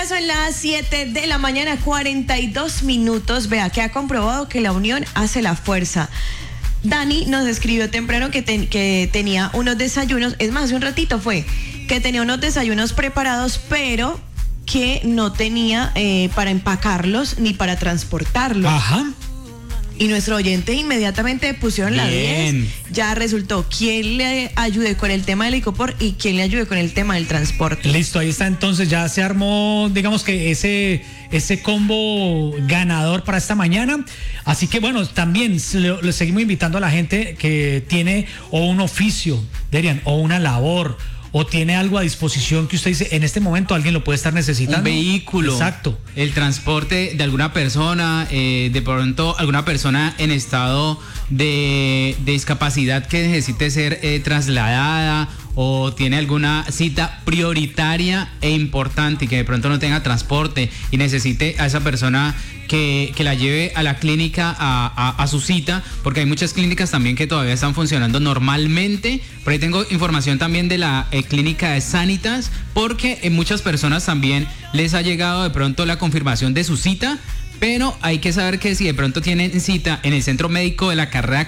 Ya son las 7 de la mañana, 42 minutos. Vea que ha comprobado que la unión hace la fuerza. Dani nos escribió temprano que tenía unos desayunos, es más, hace un ratito fue, que tenía unos desayunos preparados, pero que no tenía para empacarlos ni para transportarlos. Ajá. Y nuestro oyente inmediatamente pusieron la 10. Ya resultó quién le ayude con el tema del licopor y quién le ayude con el tema del transporte. Listo, ahí está. Entonces ya se armó, digamos que ese combo ganador para esta mañana. Así que bueno, también le seguimos invitando a la gente que tiene o un oficio, Derian, o una labor, o tiene algo a disposición que usted dice, en este momento alguien lo puede estar necesitando. Un vehículo. Exacto. El transporte de alguna persona, de pronto alguna persona en estado de discapacidad que necesite ser trasladada, o tiene alguna cita prioritaria e importante y que de pronto no tenga transporte y necesite a esa persona que la lleve a la clínica a su cita, porque hay muchas clínicas también que todavía están funcionando normalmente. Por ahí tengo información también de la clínica de Sanitas, porque en muchas personas también les ha llegado de pronto la confirmación de su cita, pero hay que saber que si de pronto tienen cita en el centro médico de la carrera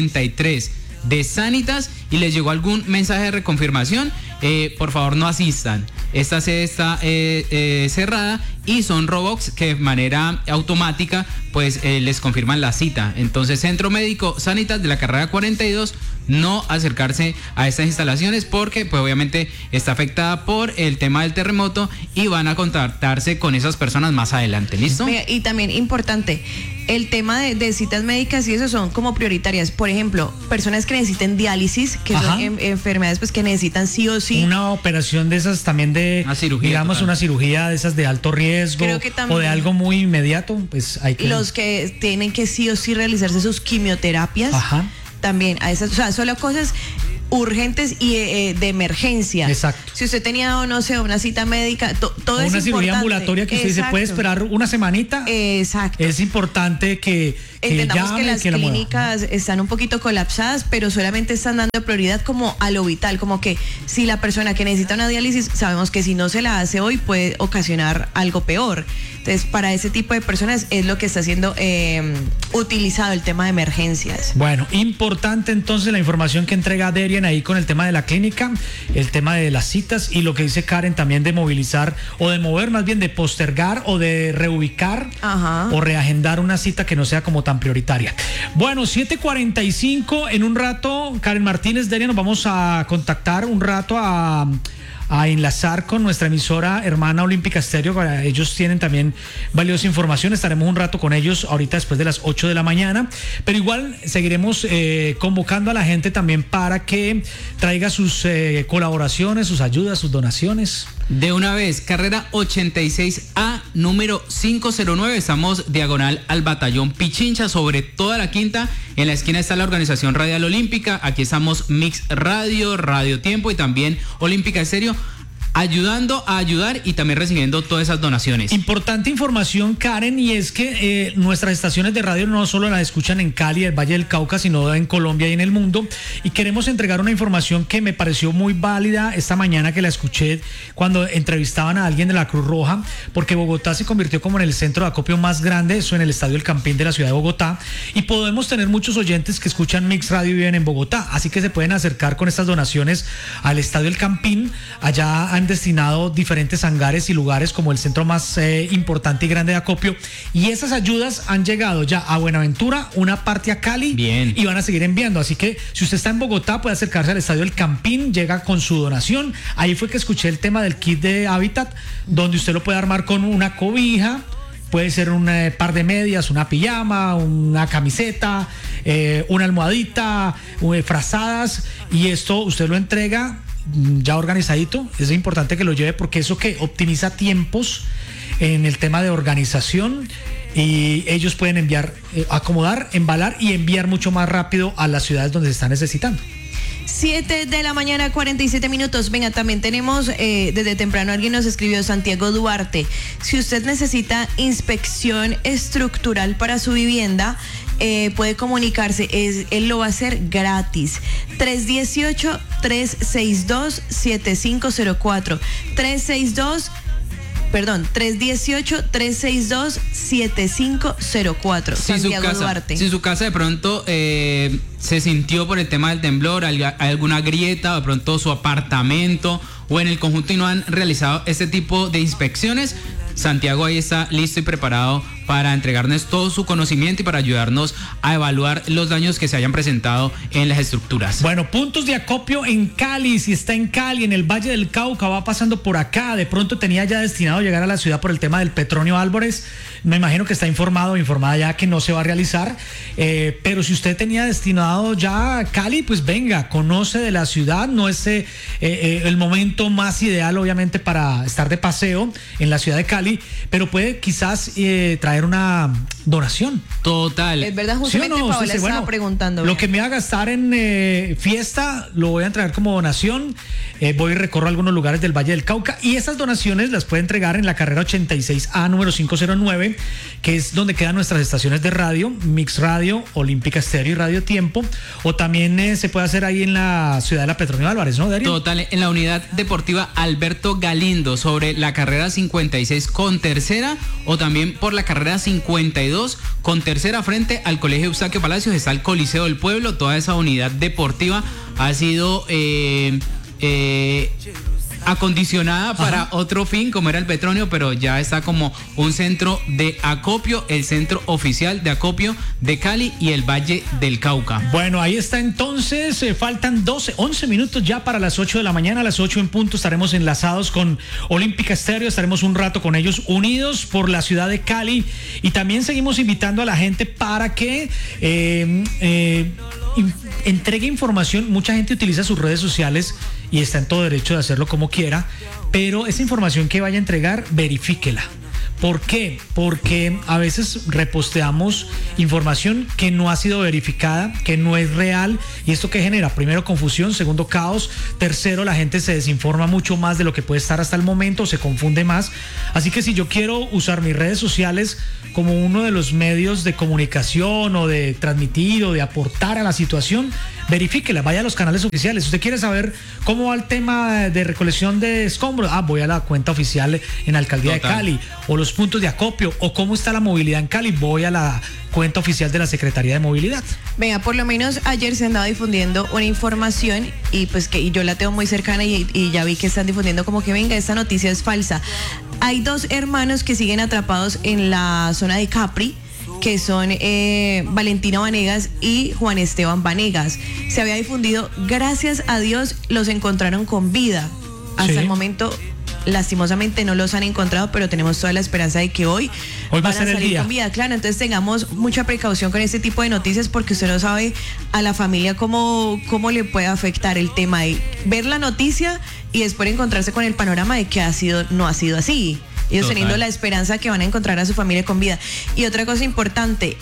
43 de Sanitas y les llegó algún mensaje de reconfirmación, por favor no asistan. Esta sede está cerrada y son robots que de manera automática pues les confirman la cita. Entonces, Centro Médico Sanitas de la carrera 42, no acercarse a estas instalaciones porque pues obviamente está afectada por el tema del terremoto y van a contactarse con esas personas más adelante. ¿Listo? Y también importante, el tema de citas médicas y eso son como prioritarias. Por ejemplo, personas que necesiten diálisis, que son enfermedades pues que necesitan sí o sí. Una operación de esas también de, una cirugía, digamos, total. Una cirugía de esas de alto riesgo o de algo muy inmediato, pues hay que... Los que tienen que sí o sí realizarse sus quimioterapias. Ajá. También a esas, o sea, solo cosas urgentes y de emergencia. Exacto. Si usted tenía, o no sé, una cita médica, todo es una cirugía ambulatoria que usted se puede esperar una semanita. Exacto. Es importante que entendamos llame, que las que clínicas están un poquito colapsadas, pero solamente están dando prioridad como a lo vital, como que si la persona que necesita una diálisis, sabemos que si no se la hace hoy puede ocasionar algo peor. Entonces, para ese tipo de personas es lo que está siendo utilizado el tema de emergencias. Bueno, importante entonces la información que entrega Derian ahí con el tema de la clínica, el tema de las citas y lo que dice Karen también de movilizar o de mover, más bien de postergar o de reubicar o reagendar una cita que no sea como tan prioritaria. Bueno, 7:45, en un rato, Karen Martínez, Derian, nos vamos a contactar un rato a enlazar con nuestra emisora hermana Olímpica Estéreo. Ellos tienen también valiosa información. Estaremos un rato con ellos ahorita después de las 8 de la mañana. Pero igual seguiremos convocando a la gente también para que traiga sus colaboraciones, sus ayudas, sus donaciones. De una vez, carrera 86A, número 509. Estamos diagonal al Batallón Pichincha, sobre toda la Quinta. En la esquina está la organización Radial Olímpica. Aquí estamos Mix Radio, Radio Tiempo y también Olímpica Estéreo, ayudando a ayudar y también recibiendo todas esas donaciones. Importante información, Karen, y es que nuestras estaciones de radio no solo las escuchan en Cali, el Valle del Cauca, sino en Colombia y en el mundo, y queremos entregar una información que me pareció muy válida esta mañana, que la escuché cuando entrevistaban a alguien de la Cruz Roja, porque Bogotá se convirtió como en el centro de acopio más grande, eso en el Estadio El Campín de la ciudad de Bogotá, y podemos tener muchos oyentes que escuchan Mix Radio y viven en Bogotá, así que se pueden acercar con estas donaciones al Estadio El Campín. Allá han destinado diferentes hangares y lugares como el centro más importante y grande de acopio, y esas ayudas han llegado ya a Buenaventura, una parte a Cali. Bien. Y van a seguir enviando, así que si usted está en Bogotá puede acercarse al Estadio El Campín, llega con su donación. Ahí fue que escuché el tema del kit de Hábitat, donde usted lo puede armar con una cobija, puede ser un par de medias, una pijama, una camiseta, una almohadita, frazadas, y esto usted lo entrega ya organizadito. Es importante que lo lleve porque eso que optimiza tiempos en el tema de organización, y ellos pueden enviar, acomodar, embalar y enviar mucho más rápido a las ciudades donde se está necesitando. 7 de la mañana, 47 minutos. Venga, también tenemos, desde temprano alguien nos escribió, Santiago Duarte. Si usted necesita inspección estructural para su vivienda, puede comunicarse, él lo va a hacer gratis. 318-362-7504. Perdón, 318-362-7504. Santiago Duarte. Si su casa de pronto se sintió por el tema del temblor, hay alguna grieta, o de pronto su apartamento o en el conjunto y no han realizado este tipo de inspecciones, Santiago ahí está listo y preparado para entregarnos todo su conocimiento y para ayudarnos a evaluar los daños que se hayan presentado en las estructuras. Bueno, puntos de acopio en Cali. Si está en Cali, en el Valle del Cauca, va pasando por acá, de pronto tenía ya destinado llegar a la ciudad por el tema del Petronio Álvarez, me imagino que está informado o informada ya que no se va a realizar, pero si usted tenía destinado ya Cali, pues venga, conoce de la ciudad. No es el momento más ideal obviamente para estar de paseo en la ciudad de Cali, pero puede quizás traer una donación. Total. Es verdad, justamente ¿Sí o no? Paola Usted dice, estaba preguntando. Lo que me va a gastar en fiesta lo voy a entregar como donación. Voy y recorro algunos lugares del Valle del Cauca y esas donaciones las puede entregar en la carrera 86A número 509, que es donde quedan nuestras estaciones de radio, Mix Radio, Olímpica Estéreo y Radio Tiempo, o también se puede hacer ahí en la ciudad de la Petronio Álvarez, ¿no, Darío? Total, en la unidad deportiva Alberto Galindo, sobre la carrera 56 con tercera, o también por la carrera 52 con tercera, frente al Colegio Eustaquio Palacios está el Coliseo del Pueblo. Toda esa unidad deportiva ha sido acondicionada para otro fin, como era el Petronio, pero ya está como un centro de acopio, el centro oficial de acopio de Cali y el Valle del Cauca. Bueno, ahí está entonces, faltan 11 minutos ya para las 8 de la mañana. A las 8 en punto estaremos enlazados con Olímpica Estéreo, estaremos un rato con ellos, unidos por la ciudad de Cali, y también seguimos invitando a la gente para que entregue información. Mucha gente utiliza sus redes sociales y está en todo derecho de hacerlo como quiera, pero esa información que vaya a entregar, verifíquela. ¿Por qué? Porque a veces reposteamos información que no ha sido verificada, que no es real, y esto que genera, primero, confusión, segundo, caos, tercero, la gente se desinforma mucho más de lo que puede estar hasta el momento, se confunde más. Así que si yo quiero usar mis redes sociales como uno de los medios de comunicación o de transmitir o de aportar a la situación, verifíquela, vaya a los canales oficiales. Si usted quiere saber cómo va el tema de recolección de escombros, voy a la cuenta oficial en Alcaldía de Cali, o los puntos de acopio, o cómo está la movilidad en Cali, voy a la cuenta oficial de la Secretaría de Movilidad. Venga, por lo menos ayer se andaba difundiendo una información y pues que yo la tengo muy cercana y ya vi que están difundiendo como que venga, esta noticia es falsa. Hay dos hermanos que siguen atrapados en la zona de Capri, que son Valentina Vanegas y Juan Esteban Vanegas. Se había difundido, gracias a Dios los encontraron con vida. Hasta el momento, lastimosamente no los han encontrado, pero tenemos toda la esperanza de que hoy va van a ser salir el día con vida. Claro, entonces tengamos mucha precaución con este tipo de noticias, porque usted no sabe a la familia cómo le puede afectar el tema de ver la noticia y después encontrarse con el panorama de que no ha sido así. Ellos teniendo la esperanza que van a encontrar a su familia con vida. Y otra cosa importante,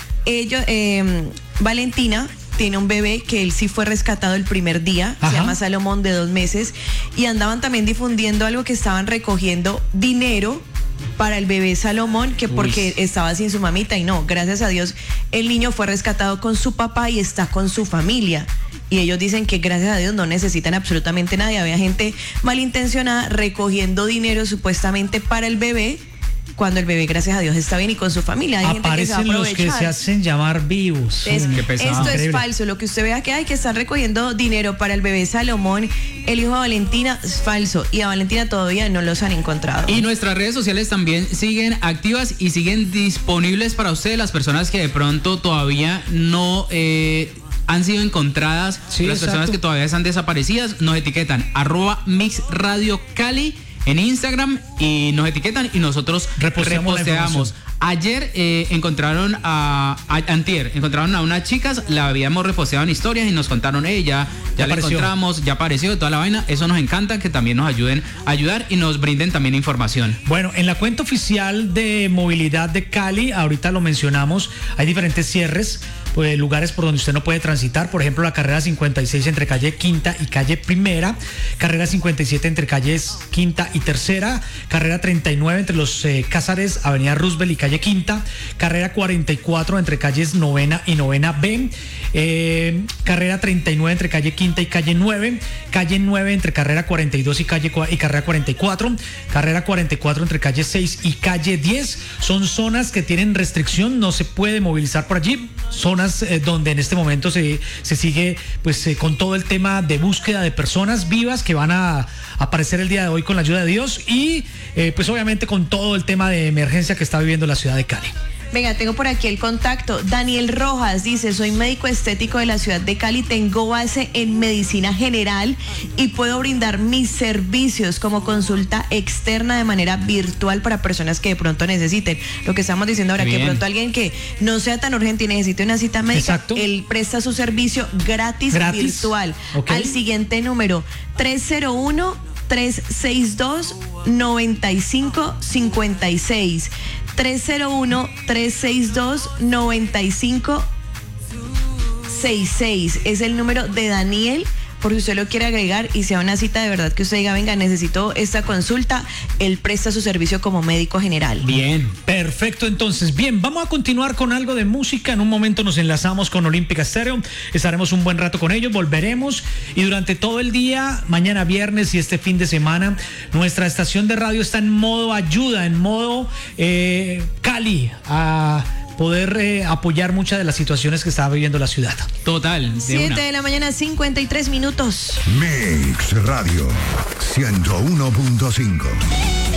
Valentina tiene un bebé que él sí fue rescatado el primer día. Se llama Salomón, de 2 meses, y andaban también difundiendo algo que estaban recogiendo dinero para el bebé Salomón, que porque estaba sin su mamita, y no, gracias a Dios el niño fue rescatado con su papá y está con su familia. Y ellos dicen que gracias a Dios no necesitan absolutamente nada. Había gente malintencionada recogiendo dinero supuestamente para el bebé, cuando el bebé, gracias a Dios, está bien y con su familia. Hay Aparecen gente que se va a los que se hacen llamar vivos. Esto es falso. Lo que usted vea que hay que estar recogiendo dinero para el bebé Salomón, el hijo de Valentina, es falso. Y a Valentina todavía no los han encontrado. Y nuestras redes sociales también siguen activas y siguen disponibles para ustedes, las personas que de pronto todavía no han sido encontradas, las personas que todavía están desaparecidas. Nos etiquetan @MixRadioCali en Instagram y nos etiquetan y nosotros reposteamos. Ayer encontraron encontraron a unas chicas, la habíamos reposteado en historias y nos contaron, ya la encontramos, ya apareció, toda la vaina. Eso nos encanta, que también nos ayuden a ayudar y nos brinden también información. Bueno, en la cuenta oficial de movilidad de Cali, ahorita lo mencionamos, hay diferentes cierres. pues, lugares por donde usted no puede transitar, por ejemplo la carrera 56 entre calle Quinta y calle Primera, carrera 57 entre calles Quinta y Tercera, carrera 39 entre los Cázares, avenida Roosevelt y calle Quinta, carrera 44 entre calles Novena y Novena B, carrera 39 entre calle Quinta y calle 9 entre carrera 42 y carrera 44, carrera 44 entre calle 6 y calle 10. Son zonas que tienen restricción, no se puede movilizar por allí, zonas donde en este momento se sigue pues con todo el tema de búsqueda de personas vivas que van a aparecer el día de hoy con la ayuda de Dios y pues obviamente con todo el tema de emergencia que está viviendo la ciudad de Cali. Venga, tengo por aquí el contacto. Daniel Rojas dice, soy médico estético de la ciudad de Cali, tengo base en medicina general y puedo brindar mis servicios como consulta externa de manera virtual para personas que de pronto necesiten. Lo que estamos diciendo ahora, que de pronto alguien que no sea tan urgente y necesite una cita médica, exacto, él presta su servicio gratis. Virtual. Okay. Al siguiente número, 301-362-9556. 301-362-9566 es el número de Daniel, por si usted lo quiere agregar y sea una cita de verdad que usted diga, venga, necesito esta consulta, él presta su servicio como médico general. Bien, perfecto. Entonces, bien, vamos a continuar con algo de música. En un momento nos enlazamos con Olímpica Estéreo, estaremos un buen rato con ellos, volveremos y durante todo el día, mañana viernes y este fin de semana, nuestra estación de radio está en modo ayuda, en modo Cali, a poder apoyar muchas de las situaciones que está viviendo la ciudad. Total. 7 de la mañana, 53 minutos. Mix Radio 101.5.